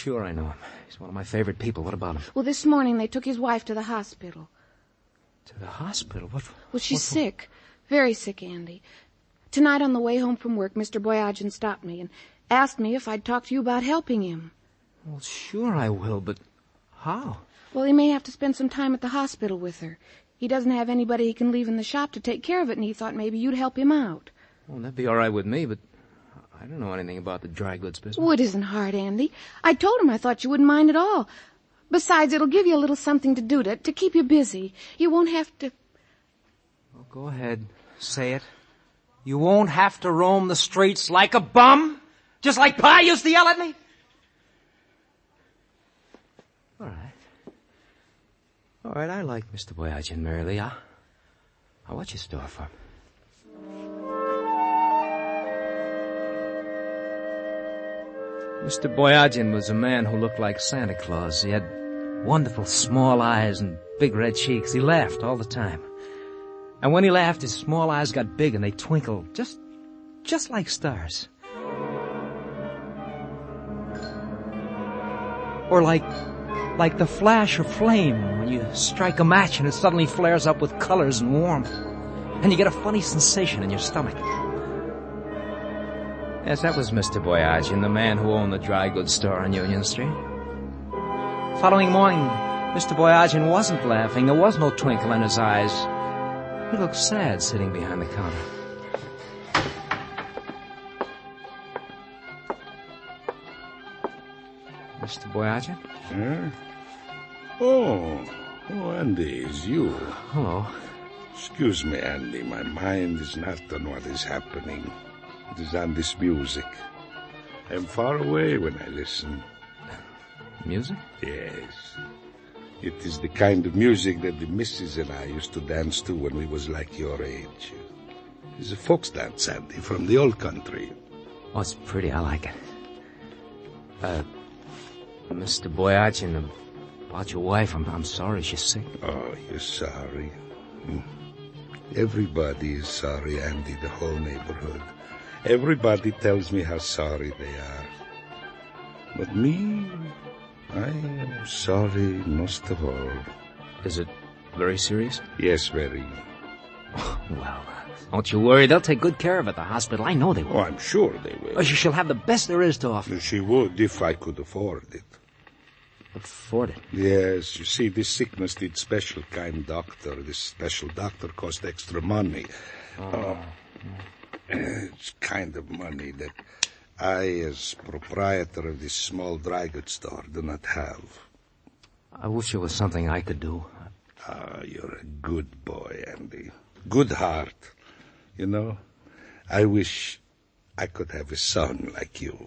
sure I know him. He's one of my favorite people. What about him? Well, this morning they took his wife to the hospital. To the hospital? What? Well, she's sick. Very sick, Andy. Tonight on the way home from work, Mr. Boyajian stopped me and asked me if I'd talk to you about helping him. Well, sure I will, but how? Well, he may have to spend some time at the hospital with her. He doesn't have anybody he can leave in the shop to take care of it, and he thought maybe you'd help him out. Well, that'd be all right with me, but I don't know anything about the dry goods business. Oh, it isn't hard, Andy. I told him I thought you wouldn't mind at all. Besides, it'll give you a little something to do to keep you busy. You won't have to... Well, go ahead. Say it. You won't have to roam the streets like a bum? Just like Pa used to yell at me? All right. All right, I like Mr. Boyajian, Mary Lee. I'll watch your store for him. Mr. Boyajian was a man who looked like Santa Claus. He had wonderful small eyes and big red cheeks. He laughed all the time. And when he laughed, his small eyes got big and they twinkled just like stars. Or like the flash of flame when you strike a match and it suddenly flares up with colors and warmth. And you get a funny sensation in your stomach. Yes, that was Mr. Boyajian, the man who owned the dry goods store on Union Street. Following morning, Mr. Boyajian wasn't laughing. There was no twinkle in his eyes. He looked sad sitting behind the counter. Mr. Boyajian? Huh? Oh, Andy, it's you. Hello. Excuse me, Andy. My mind is not on what is happening. It is on this music. I'm far away when I listen. Music? Yes. It is the kind of music that the missus and I used to dance to when we was like your age. It's a folk dance, Andy, from the old country. Oh, it's pretty. I like it. Mr. Boyajian, about your wife, I'm sorry she's sick. Oh, you're sorry. Everybody is sorry, Andy, the whole neighborhood. Everybody tells me how sorry they are. But me, I am sorry most of all. Is it very serious? Yes, very. Well, don't you worry. They'll take good care of it at the hospital. I know they will. Oh, I'm sure they will. Oh, she'll have the best there is to offer. She would if I could afford it. Afford it? Yes, you see, this sickness needs special kind doctor. This special doctor cost extra money. It's kind of money that I, as proprietor of this small dry goods store, do not have. I wish it was something I could do. You're a good boy, Andy. Good heart. You know, I wish I could have a son like you.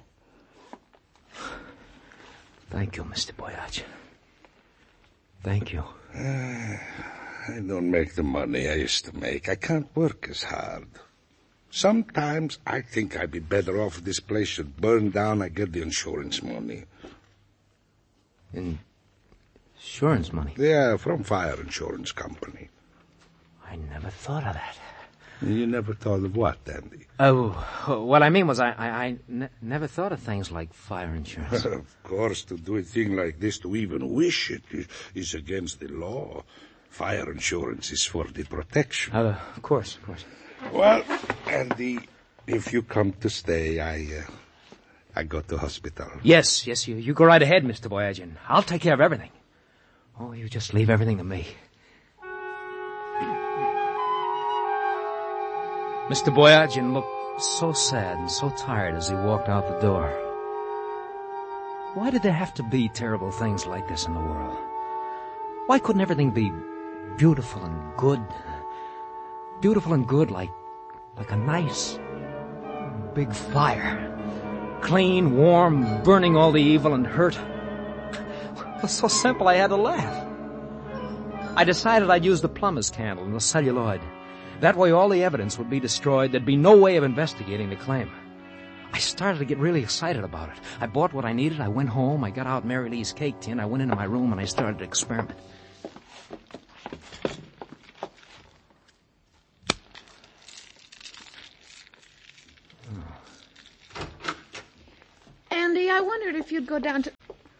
Thank you, Mr. Boyajian. Thank you. I don't make the money I used to make. I can't work as hard. Sometimes I think I'd be better off if this place should burn down. I get the insurance money. Insurance money? Yeah, from fire insurance company. I never thought of that. You never thought of what, Andy? Oh, what I mean was I never thought of things like fire insurance. Of course, to do a thing like this, to even wish it, is against the law. Fire insurance is for the protection. Of course. Well, Andy, if you come to stay, I go to hospital. Yes, you go right ahead, Mr. Boyajian. I'll take care of everything. Oh, you just leave everything to me. Mr. Boyajian looked so sad and so tired as he walked out the door. Why did there have to be terrible things like this in the world? Why couldn't everything be beautiful and good? Beautiful and good like a nice big fire. Clean, warm, burning all the evil and hurt. It was so simple I had to laugh. I decided I'd use the plumber's candle and the celluloid. That way all the evidence would be destroyed. There'd be no way of investigating the claim. I started to get really excited about it. I bought what I needed. I went home. I got out Mary Lee's cake tin. I went into my room and I started to experiment. Andy, I wondered if you'd go down to...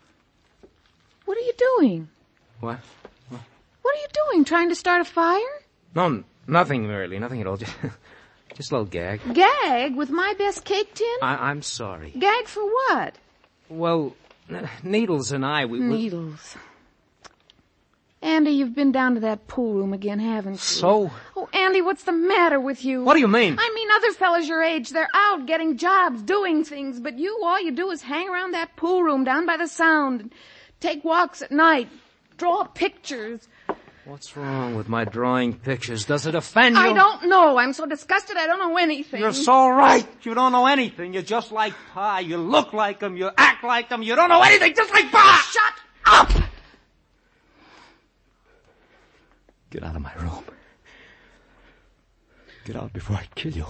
What are you doing? What? What are you doing? Trying to start a fire? No, nothing, Mary Lee. Nothing at all. Just a little gag. Gag with my best cake tin? I'm sorry. Gag for what? Well, Needles and I, we... Needles. Andy, you've been down to that pool room again, haven't you? So? Oh, Andy, what's the matter with you? What do you mean? I mean, other fellas your age, they're out getting jobs, doing things, but you, all you do is hang around that pool room down by the Sound, take walks at night, draw pictures. What's wrong with my drawing pictures? Does it offend you? I don't know. I'm so disgusted I don't know anything. You're so right. You don't know anything. You're just like Pa. You look like him. You act like him. You don't know anything, just like Pa! Shut up! Get out of my room. Get out before I kill you.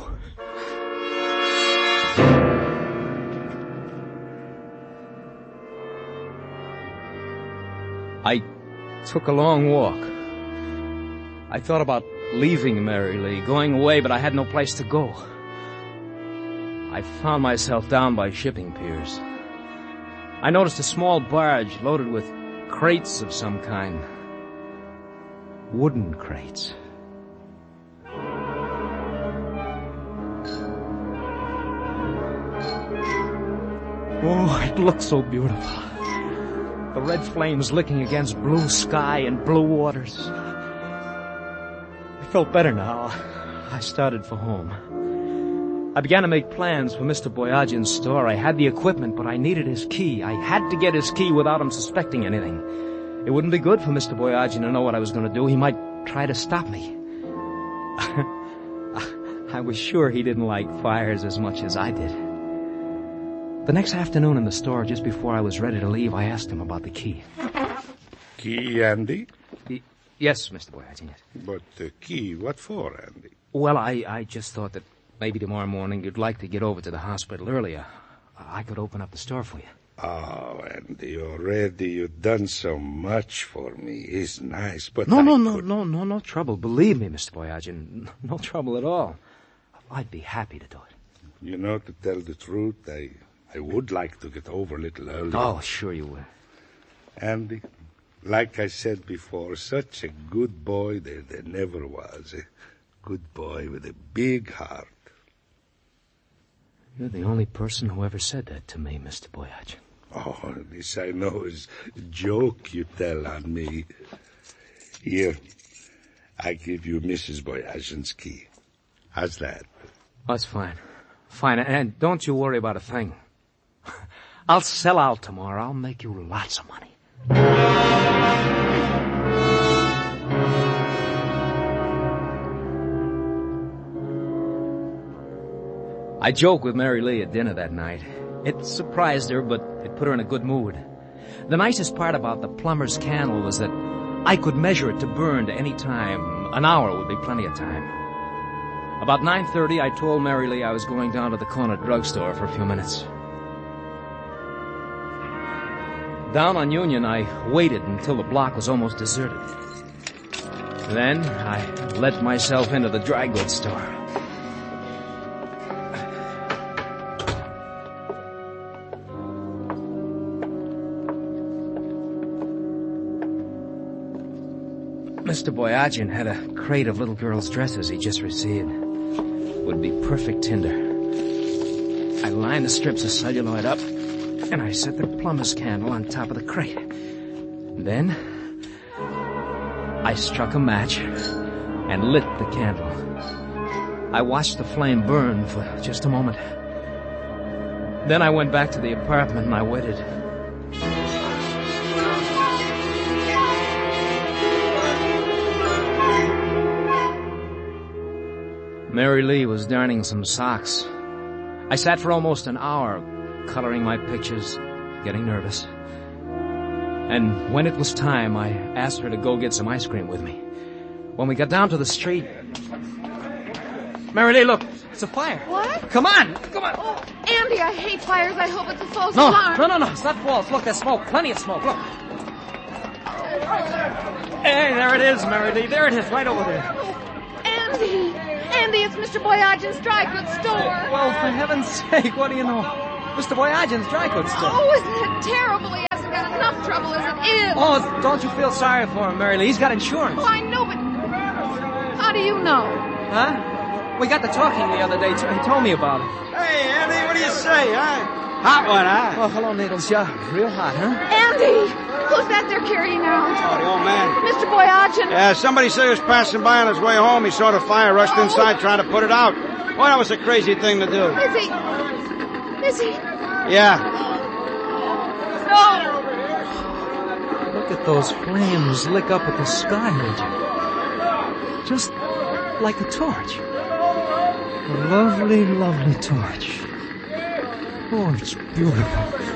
I took a long walk. I thought about leaving Mary Lee, going away, but I had no place to go. I found myself down by shipping piers. I noticed a small barge loaded with crates of some kind. Wooden crates. Oh, it looked so beautiful. The red flames licking against blue sky and blue waters. I felt better now. I started for home. I began to make plans for Mr. Boyagin's store. I had the equipment, but I needed his key. I had to get his key without him suspecting anything. It wouldn't be good for Mr. Boyagin to know what I was going to do. He might try to stop me. I was sure he didn't like fires as much as I did. The next afternoon in the store, just before I was ready to leave, I asked him about the key. Key, Andy? Yes, Mr. Boyagin. But the key, what for, Andy? Well, I just thought that maybe tomorrow morning you'd like to get over to the hospital earlier. I could open up the store for you. Oh, Andy, already you've done so much for me. It's nice, but No trouble. Believe me, Mr. Boyagin, no trouble at all. I'd be happy to do it. You know, to tell the truth, I would like to get over a little earlier. Oh, sure you will. Andy, like I said before, such a good boy there never was. A good boy with a big heart. You're the only person who ever said that to me, Mr. Boyagin. Oh, this I know is a joke you tell on me. Here, I give you Mrs. Boyagin's key. How's that? That's fine. Fine, and don't you worry about a thing. I'll sell out tomorrow. I'll make you lots of money. I joked with Mary Lee at dinner that night. It surprised her, but it put her in a good mood. The nicest part about the plumber's candle was that I could measure it to burn to any time. An hour would be plenty of time. About 9:30, I told Mary Lee I was going down to the corner drugstore for a few minutes. Down on Union, I waited until the block was almost deserted. Then I let myself into the dry goods store. Mr. Boyagin had a crate of little girls' dresses he just received. Would be perfect tinder. I lined the strips of celluloid up, and I set the plumber's candle on top of the crate. Then I struck a match and lit the candle. I watched the flame burn for just a moment. Then I went back to the apartment and I waited. Mary Lee was darning some socks. I sat for almost an hour, coloring my pictures, getting nervous. And when it was time, I asked her to go get some ice cream with me. When we got down to the street... Mary Lee, look, it's a fire. What? Come on. Oh, Andy, I hate fires. I hope it's a false alarm. No, it's not false. Look, there's smoke, plenty of smoke, look. Hey, there it is, Mary Lee, there it is, right over there. Andy, it's Mr. Boyagin's dry goods store. Well, for heaven's sake, what do you know? Mr. Boyagin's dry goods store. Oh, isn't it terrible? He hasn't got enough trouble trouble as it is. Oh, don't you feel sorry for him, Mary Lee. He's got insurance. Oh, I know, but how do you know? Huh? We got to talking the other day. He told me about it. Hey, Andy, what do you say, huh? Hot one, huh? Oh, hello, Needles. Yeah, real hot, huh? Andy! Who's that they're carrying out? Oh, the old man. Mr. Boyachin. Yeah, somebody said he was passing by on his way home. He saw the fire, rushed inside trying to put it out. Boy, that was a crazy thing to do. Is he? Yeah. No. Look at those flames lick up at the sky, Reggie. Just like a torch. A lovely, lovely torch. Oh, it's beautiful.